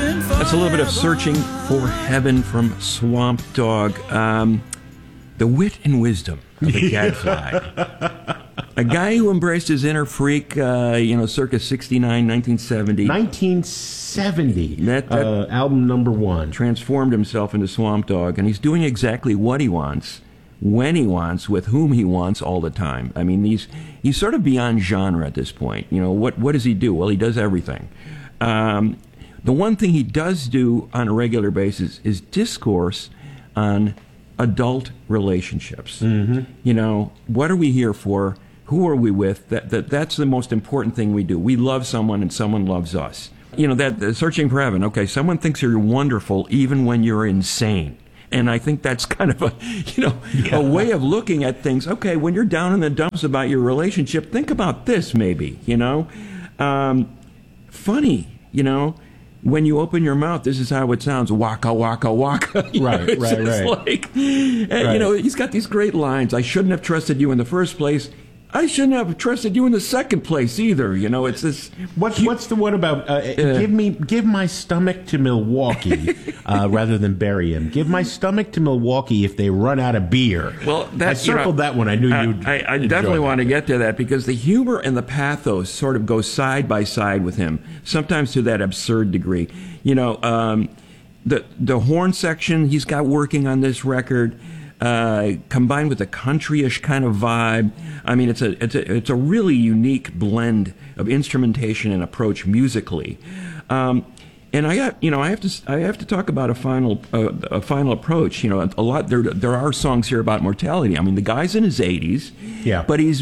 That's a little bit of Searching for Heaven from Swamp Dogg. The wit and wisdom of the gadfly. A guy who embraced his inner freak, circa 69, 1970. 1970. That album number one. Transformed himself into Swamp Dogg, and he's doing exactly what he wants, when he wants, with whom he wants, all the time. I mean, he's sort of beyond genre at this point. You know, what does he do? Well, he does everything. The one thing he does do on a regular basis is discourse on adult relationships. Mm-hmm. You know, what are we here for? Who are we with? That's the most important thing we do. We love someone and someone loves us. You know, that Searching for Heaven, okay, someone thinks you're wonderful even when you're insane. And I think that's kind of a way of looking at things. Okay, when you're down in the dumps about your relationship, think about this maybe, funny, when you open your mouth, this is how it sounds. Waka, waka, waka. Right. Like, he's got these great lines. I shouldn't have trusted you in the first place. I shouldn't have trusted you in the second place either. It's this. What's the one about? Give my stomach to Milwaukee rather than bury him. Give my stomach to Milwaukee if they run out of beer. Well, I circled that one. I knew you'd. I definitely want to get to that because the humor and the pathos sort of go side by side with him. Sometimes to that absurd degree. The horn section he's got working on this record. Combined with a countryish kind of vibe. I mean, it's a really unique blend of instrumentation and approach musically. And I have to talk about a final approach. A lot there are songs here about mortality. I mean, the guy's in his 80s. Yeah. But he's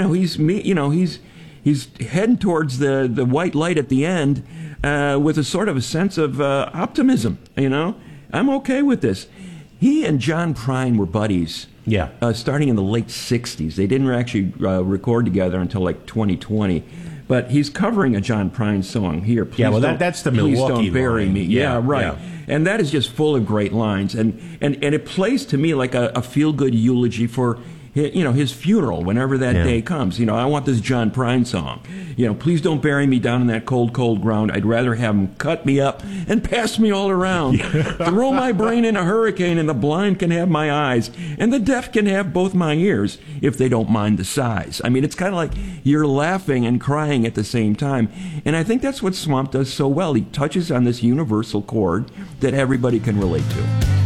heading towards the white light at the end with a sort of a sense of optimism. I'm okay with this. He and John Prine were buddies. Yeah. Starting in the late 60s. They didn't actually record together until like 2020. But he's covering a John Prine song here. That's the Milwaukee Please Don't Bury line. Me. Yeah, right. Yeah. And that is just full of great lines. And it plays to me like a feel-good eulogy for his funeral whenever that day comes. I want this John Prine song. Please don't bury me down in that cold, cold ground. I'd rather have them cut me up and pass me all around. Throw my brain in a hurricane and the blind can have my eyes and the deaf can have both my ears if they don't mind the size. I mean, it's kind of like you're laughing and crying at the same time. And I think that's what Swamp does so well. He touches on this universal chord that everybody can relate to.